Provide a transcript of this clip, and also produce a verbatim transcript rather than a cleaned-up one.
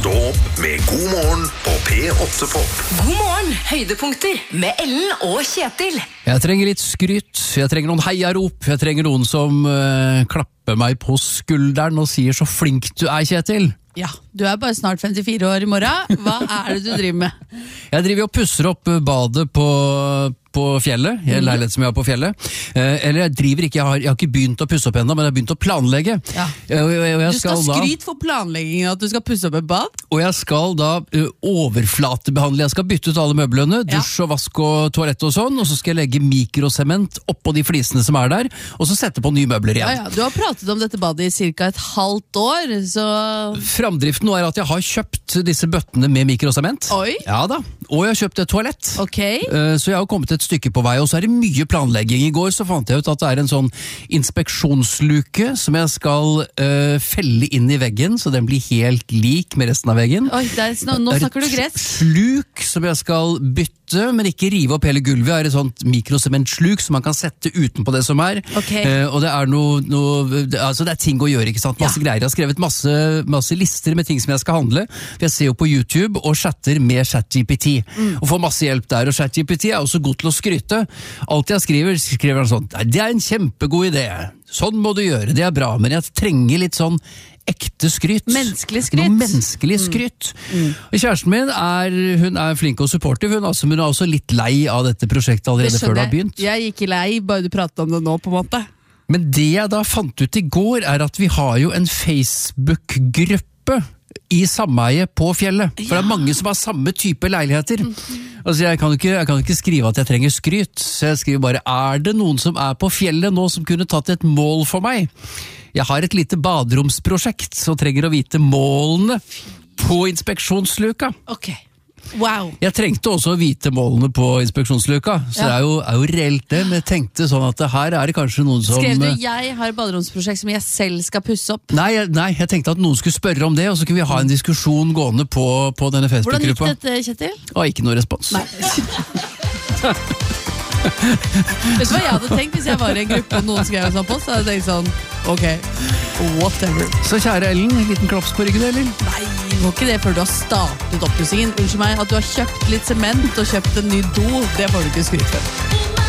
Stå opp med God morgen på P åtte Pop. God morgen, høydepunkter med Ellen og Kjetil. Jeg trenger litt skryt, jeg trenger noen heiarop, jeg trenger noen som uh, klapper meg på skulderen og sier så flink du er, Kjetil. Ja, du er bare snart femtifire år i morgen. Hva er det du driver med? Jeg driver og pusser opp badet på, på fjellet, i en leilighet som jeg har på fjellet. Eh, eller jeg driver ikke, jeg har, jeg har ikke begynt å pusse opp enda, men jeg har begynt å planlegge. Ja. Eh, og jeg, og jeg Du skal, skal skryt for planleggingen at du skal pusse opp et bad? Og jeg skal da uh, overflatebehandle, jeg skal bytte ut alle møblene, Ja. dusj og vask og toalett og sånn, og så skal jeg legge mikrosement oppå de flisene som er der, og så sette på nye møbler Ja, igjen. ja. Du har pratet om dette badet i cirka et halvt år, så... Framdriften nå er at jeg har kjøpt disse bøttene med mikrosement. Oi. Ja da, og jeg har kjøpt et toalett. Ok. Eh, Så jeg har kommet et stykke på vei, og så er det mye planlegging. I går så fant jeg ut at det er en sånn inspeksjonsluke som jeg skal eh, felle inn i veggen, så den blir helt lik med resten av veggen. Oi, det er, nå, nå Det er snakker du et gresk. sluk som jeg skal bytte, men ikke rive opp hele gulvet. Det er et sånt mikrosementsluk som man kan sette utenpå det som er. Ok. Eh, og det er noe, noe det, altså det er ting å gjøre, ikke sant? Masse Ja. greier. Jeg har skrevet masse, masse lister med ting som jeg skal handle. For jeg ser jo på YouTube og chatter med ChatGPT. Mm. Og får masse hjelp der. Og ChatGPT er også god til å skryte. Alt jeg skriver, skriver han sånn: "Nei, det er en kjempegod idé. Sånn må du gjøre, det er bra." Men jeg trenger litt sånn ekte skryt. Menneskelig skryt. Noe menneskelig skryt. Og kjæresten min er, hun er flink og supportive, hun, altså, men hun er også litt lei av dette prosjektet allerede før det har begynt. Jeg gikk i lei, bare du pratet om det nå, på en måte. Men det jeg da fant ut i går, er at vi har jo en Facebook-gruppe i sameie på fjellet. For det er mange som har samme type leiligheter. Altså jeg kan jo ikke, jeg kan jo ikke skrive at jeg trenger skryt, så jeg skriver bare: er det noen som er på fjellet nå som kunne tatt et mål for meg? Jeg har et lite baderomsprosjekt, så trenger å vite målene på inspeksjonsluka. Ok. Wow. Jeg trengte også å vite målene på inspeksjonsluka, så Ja. det er jo, er jo reelt det, men jeg tenkte sånn at det her er det kanskje noen som... Skrev du, jeg har et baderomsprosjekt som jeg selv skal pusse opp? Nei, jeg- nei, jeg tenkte at noen skulle spørre om det, og så kunne vi ha en diskusjon gående på, på denne Hvordan gikk Facebook-gruppa. dette, Kjetil? Og ikke noe respons. Nei. Vet du hva jeg hadde tenkt hvis jeg var i en gruppe og noen skrev en sånn post? Så hadde jeg tenkt sånn, ok, whatever. Så kjære Ellen, en liten klaps på ryggen, eller? Nei, må ikke det før du har startet oppussingen. Unnskyld meg, at du har kjøpt litt sement og kjøpt en ny do, det får du ikke skryt for.